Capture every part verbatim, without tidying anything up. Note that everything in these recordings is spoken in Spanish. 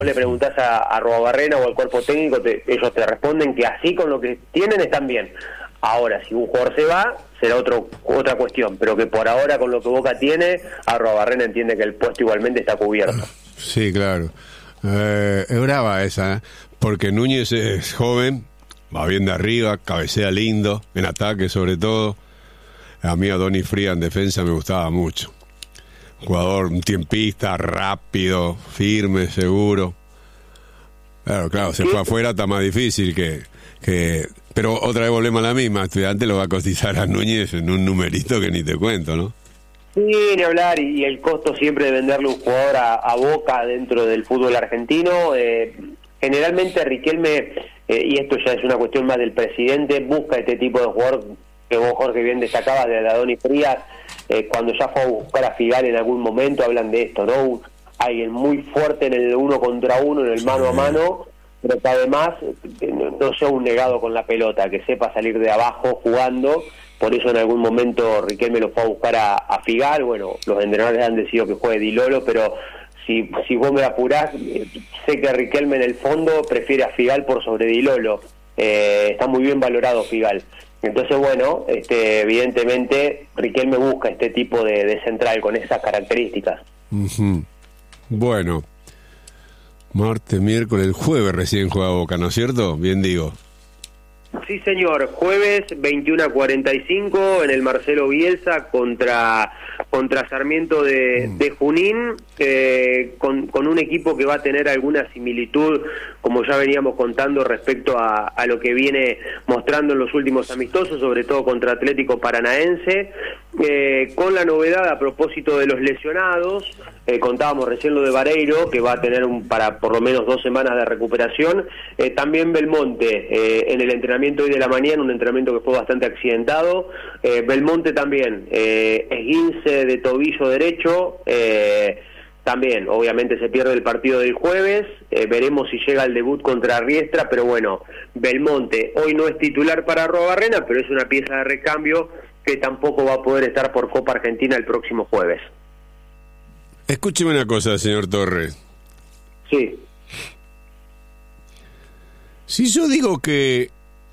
le preguntás a, a Arruabarrena o al cuerpo técnico, te, ellos te responden que así con lo que tienen están bien. Ahora, si un jugador se va, será otro, otra cuestión, pero que por ahora con lo que Boca tiene, Arruabarrena entiende que el puesto igualmente está cubierto. Sí, claro. Eh, es brava esa, ¿eh? Porque Núñez es joven, va bien de arriba, cabecea lindo, en ataque sobre todo. A mí a Donny Fría en defensa me gustaba mucho. Jugador, un tiempista, rápido, firme, seguro. Claro, claro, se fue afuera, está más difícil que... que pero otra vez volvemos a la misma, Estudiante lo va a cotizar a Núñez en un numerito que ni te cuento, ¿no? Sí, ni hablar, y, y el costo siempre de venderle un jugador a, a Boca dentro del fútbol argentino, eh, generalmente Riquelme, eh, y esto ya es una cuestión más del presidente, busca este tipo de jugador que vos, Jorge, bien destacabas, de la Donny Frías, eh, cuando ya fue a buscar a Figal en algún momento, hablan de esto, ¿no? Alguien muy fuerte en el uno contra uno, en el mano a mano, pero que además no sea un negado con la pelota, que sepa salir de abajo jugando. Por eso en algún momento Riquelme lo fue a buscar a, a Figal. Bueno, los entrenadores han decidido que juegue Di Lolo, pero si, si vos me apurás, sé que Riquelme en el fondo prefiere a Figal por sobre Di Lolo. Eh, está muy bien valorado Figal. Entonces, bueno, este, evidentemente Riquelme busca este tipo de, de central con esas características. Uh-huh. Bueno, martes, miércoles, el jueves recién juega Boca, ¿no es cierto? Bien digo. Sí, señor. Jueves veintiuno a cuarenta y cinco en el Marcelo Bielsa contra contra Sarmiento de, de Junín, eh, con, con un equipo que va a tener alguna similitud, como ya veníamos contando, respecto a, a lo que viene mostrando en los últimos amistosos, sobre todo contra Atlético Paranaense, eh, con la novedad a propósito de los lesionados. Eh, contábamos recién lo de Vareiro, que va a tener un, para por lo menos dos semanas de recuperación. Eh, también Belmonte, eh, en el entrenamiento hoy de la mañana, un entrenamiento que fue bastante accidentado. Eh, Belmonte también, eh, esguince de tobillo derecho, eh, también, obviamente se pierde el partido del jueves, eh, veremos si llega al debut contra Riestra, pero bueno, Belmonte hoy no es titular para Arruabarrena, pero es una pieza de recambio que tampoco va a poder estar por Copa Argentina el próximo jueves. Escúcheme una cosa, señor Torres. Sí. Si yo digo que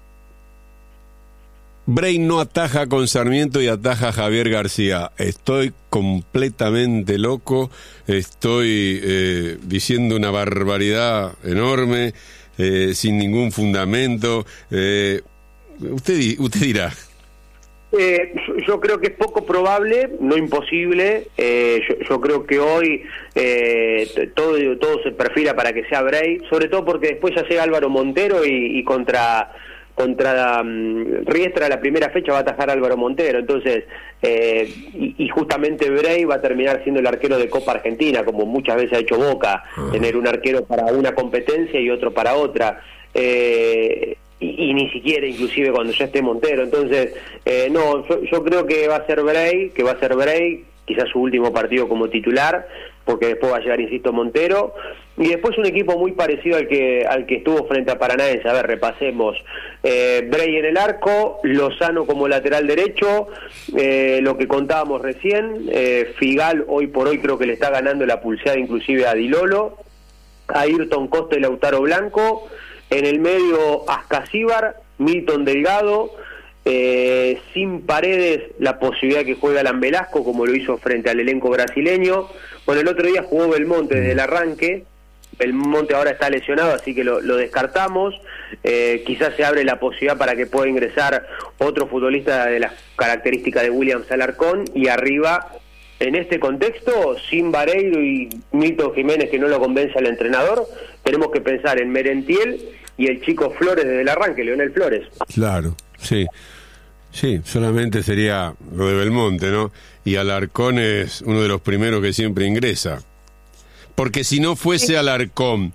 Bray no ataja con Sarmiento y ataja a Javier García, ¿estoy completamente loco? ¿Estoy eh, diciendo una barbaridad enorme, eh, sin ningún fundamento? Eh, usted, usted dirá. Eh, yo, yo creo que es poco probable, no imposible. Eh, yo, yo creo que hoy eh, todo todo se perfila para que sea Bray, sobre todo porque después ya llega Álvaro Montero y, y contra contra um, Riestra la primera fecha va a atajar Álvaro Montero, entonces eh, y, y justamente Bray va a terminar siendo el arquero de Copa Argentina, como muchas veces ha hecho Boca, uh-huh. Tener un arquero para una competencia y otro para otra. Eh, Y, y ni siquiera inclusive cuando ya esté Montero, entonces eh, no, yo, yo creo que va a ser Bray, que va a ser Bray, quizás su último partido como titular, porque después va a llegar, insisto, Montero, y después un equipo muy parecido al que al que estuvo frente a Paranaense. A ver, repasemos. eh, Bray en el arco, Lozano como lateral derecho, eh, lo que contábamos recién, eh, Figal hoy por hoy creo que le está ganando la pulseada inclusive a Di Lolo, a Ayrton Costa y Lautaro Blanco. En el medio, Ascasíbar, Milton Delgado, eh, sin Paredes, la posibilidad que juegue Alan Velasco, como lo hizo frente al elenco brasileño. Bueno, el otro día jugó Belmonte desde el arranque. Belmonte ahora está lesionado, así que lo, lo descartamos. Eh, quizás se abre la posibilidad para que pueda ingresar otro futbolista de las características de Williams Alarcón, y arriba, en este contexto, sin Vareiro y Milton Jiménez, que no lo convence al entrenador, tenemos que pensar en Merentiel y el chico Flores desde el arranque, Leonel Flores. Claro, sí. Sí, solamente sería lo de Belmonte, ¿no? Y Alarcón es uno de los primeros que siempre ingresa. Porque si no fuese Alarcón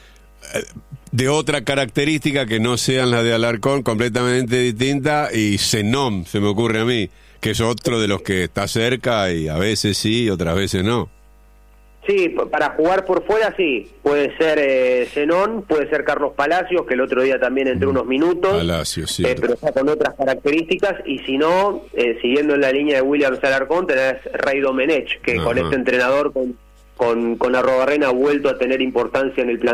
de otra característica que no sean las de Alarcón, completamente distinta, y Zenón, se me ocurre a mí, que es otro de los que está cerca y a veces sí y otras veces no. Sí, para jugar por fuera sí, puede ser eh, Zenón, puede ser Carlos Palacios, que el otro día también entró unos minutos, Palacios, sí, eh, pero está con otras características, y si no, eh, siguiendo en la línea de Williams Alarcón, tenés Rey Domenech, que Ajá. con este entrenador, con, con, con Arrobarrena ha vuelto a tener importancia en el plan